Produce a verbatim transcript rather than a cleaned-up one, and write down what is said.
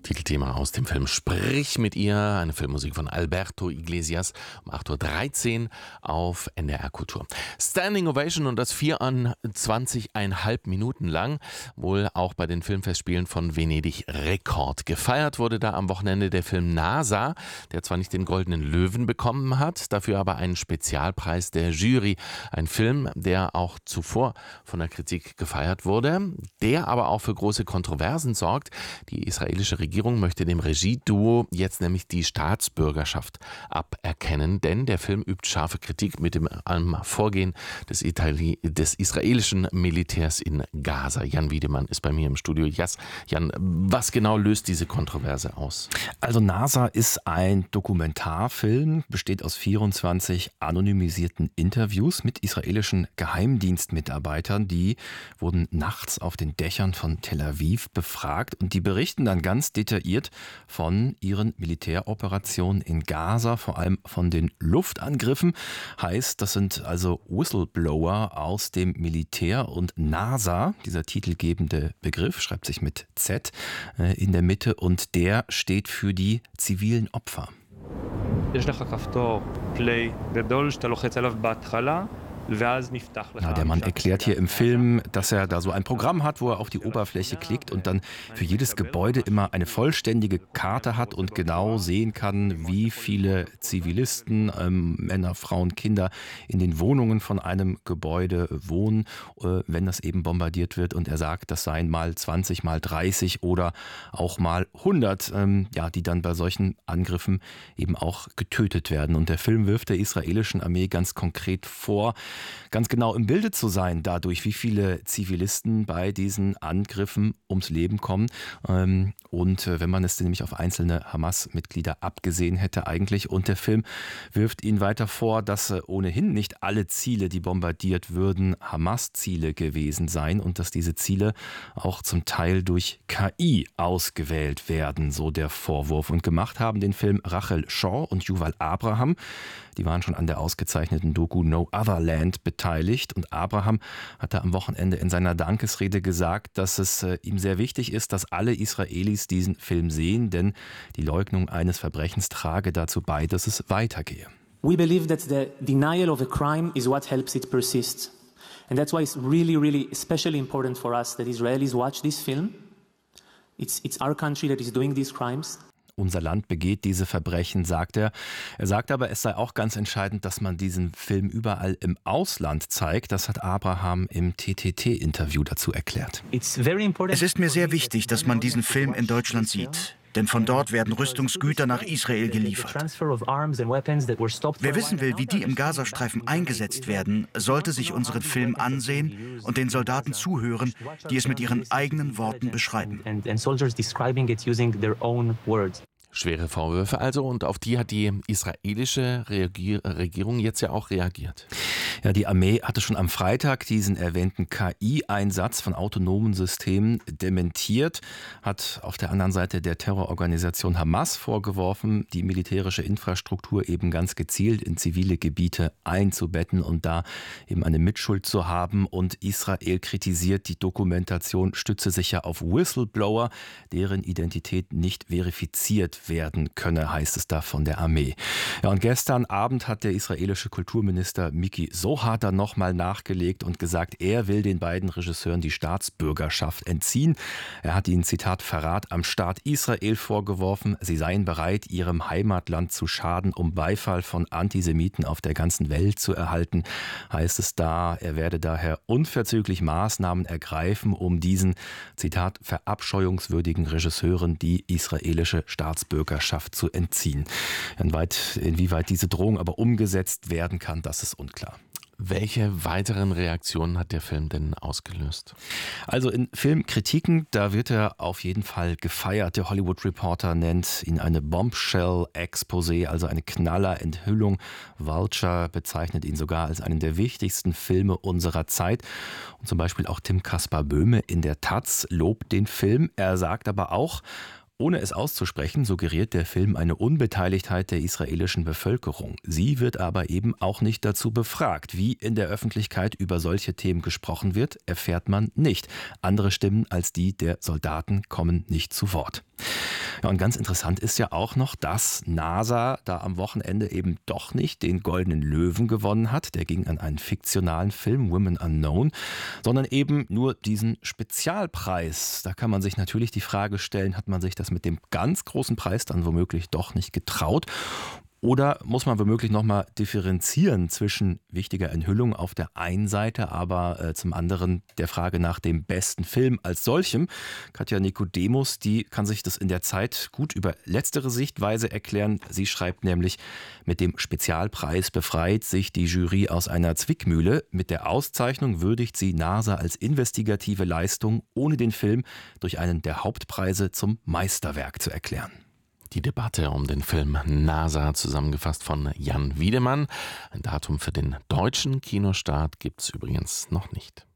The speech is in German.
Titelthema aus dem Film Sprich mit ihr, eine Filmmusik von Alberto Iglesias um acht Uhr dreizehn auf N D R Kultur. Standing Ovation und das vierundzwanzig Komma fünf Minuten lang, wohl auch bei den Filmfestspielen von Venedig Rekord. Gefeiert wurde da am Wochenende der Film NASA, der zwar nicht den Goldenen Löwen bekommen hat, dafür aber einen Spezialpreis der Jury. Ein Film, der auch zuvor von der Kritik gefeiert wurde, der aber auch für große Kontroversen sorgt. Die israelische Regierung möchte dem Regieduo jetzt nämlich die Staatsbürgerschaft aberkennen, denn der Film übt scharfe Kritik mit dem am Vorgehen des, Itali- des israelischen Militärs in Gaza. Jan Wiedemann ist bei mir im Studio. Yes, Jan, was genau löst diese Kontroverse aus? Also NASA ist ein Dokumentarfilm, besteht aus vierundzwanzig anonymisierten Interviews mit israelischen Geheimdienstmitarbeitern. Die wurden nachts auf den Dächern von Tel Aviv befragt und die berichten dann ganz detailliert von ihren Militäroperationen in Gaza, vor allem von den Luftangriffen. Heißt, das sind also Whistleblower aus dem Militär und NASA, dieser titelgebende Begriff, schreibt sich mit Z äh, in der Mitte und der steht für die zivilen Opfer. יש לך כפתור פליי גדול שאתה לוחץ עליו בהתחלה. Ja, der Mann erklärt hier im Film, dass er da so ein Programm hat, wo er auf die Oberfläche klickt und dann für jedes Gebäude immer eine vollständige Karte hat und genau sehen kann, wie viele Zivilisten, ähm, Männer, Frauen, Kinder in den Wohnungen von einem Gebäude wohnen, äh, wenn das eben bombardiert wird. Und er sagt, das seien mal zwanzig, mal dreißig oder auch mal hundert, ähm, ja, die dann bei solchen Angriffen eben auch getötet werden. Und der Film wirft der israelischen Armee ganz konkret vor, ganz genau im Bilde zu sein dadurch, wie viele Zivilisten bei diesen Angriffen ums Leben kommen. Und wenn man es nämlich auf einzelne Hamas-Mitglieder abgesehen hätte eigentlich. Und der Film wirft ihnen weiter vor, dass ohnehin nicht alle Ziele, die bombardiert würden, Hamas-Ziele gewesen seien und dass diese Ziele auch zum Teil durch K I ausgewählt werden, so der Vorwurf. Und gemacht haben den Film Rachel Shaw und Yuval Abraham. Die waren schon an der ausgezeichneten Doku No Other Land beteiligt. Und Abraham hatte am Wochenende in seiner Dankesrede gesagt, dass es äh, ihm sehr wichtig ist, dass alle Israelis diesen Film sehen, denn die Leugnung eines Verbrechens trage dazu bei, dass es weitergehe. We believe that the denial of a crime is what helps it persist. And that's why it's really, really especially important for us that Israelis watch this film. It's, it's our country that is doing these crimes. Unser Land begeht diese Verbrechen, sagt er. Er sagt aber, es sei auch ganz entscheidend, dass man diesen Film überall im Ausland zeigt. Das hat Abraham im T T T-Interview dazu erklärt. Es ist mir sehr wichtig, dass man diesen Film in Deutschland sieht. Denn von dort werden Rüstungsgüter nach Israel geliefert. Wer wissen will, wie die im Gazastreifen eingesetzt werden, sollte sich unseren Film ansehen und den Soldaten zuhören, die es mit ihren eigenen Worten beschreiben. Schwere Vorwürfe also, und auf die hat die israelische Reagier- Regierung jetzt ja auch reagiert. Ja, die Armee hatte schon am Freitag diesen erwähnten K I-Einsatz von autonomen Systemen dementiert, hat auf der anderen Seite der Terrororganisation Hamas vorgeworfen, die militärische Infrastruktur eben ganz gezielt in zivile Gebiete einzubetten und da eben eine Mitschuld zu haben. Und Israel kritisiert, die Dokumentation stütze sich ja auf Whistleblower, deren Identität nicht verifiziert werden könne, heißt es da von der Armee. Ja, und gestern Abend hat der israelische Kulturminister Miki Zohar dann nochmal nachgelegt und gesagt, er will den beiden Regisseuren die Staatsbürgerschaft entziehen. Er hat ihnen, Zitat, Verrat am Staat Israel vorgeworfen. Sie seien bereit, ihrem Heimatland zu schaden, um Beifall von Antisemiten auf der ganzen Welt zu erhalten, heißt es da. Er werde daher unverzüglich Maßnahmen ergreifen, um diesen, Zitat, verabscheuungswürdigen Regisseuren die israelische Staatsbürgerschaft zu entziehen. Inwieweit, inwieweit diese Drohung aber umgesetzt werden kann, das ist unklar. Welche weiteren Reaktionen hat der Film denn ausgelöst? Also in Filmkritiken, da wird er auf jeden Fall gefeiert. Der Hollywood Reporter nennt ihn eine Bombshell-Exposé, also eine Knallerenthüllung. Vulture bezeichnet ihn sogar als einen der wichtigsten Filme unserer Zeit. Und zum Beispiel auch Tim Caspar Böhme in der Taz lobt den Film. Er sagt aber auch, ohne es auszusprechen, suggeriert der Film eine Unbeteiligtheit der israelischen Bevölkerung. Sie wird aber eben auch nicht dazu befragt. Wie in der Öffentlichkeit über solche Themen gesprochen wird, erfährt man nicht. Andere Stimmen als die der Soldaten kommen nicht zu Wort. Ja, und ganz interessant ist ja auch noch, dass NASA da am Wochenende eben doch nicht den Goldenen Löwen gewonnen hat. Der ging an einen fiktionalen Film, Women Unknown, sondern eben nur diesen Spezialpreis. Da kann man sich natürlich die Frage stellen, hat man sich das mit dem ganz großen Preis dann womöglich doch nicht getraut? Oder muss man womöglich nochmal differenzieren zwischen wichtiger Enthüllung auf der einen Seite, aber äh, zum anderen der Frage nach dem besten Film als solchem? Katja Nikodemus, die kann sich das in der Zeit gut über letztere Sichtweise erklären. Sie schreibt nämlich, mit dem Spezialpreis befreit sich die Jury aus einer Zwickmühle. Mit der Auszeichnung würdigt sie NASA als investigative Leistung, ohne den Film durch einen der Hauptpreise zum Meisterwerk zu erklären. Die Debatte um den Film NASA, zusammengefasst von Jan Wiedemann. Ein Datum für den deutschen Kinostart gibt es übrigens noch nicht.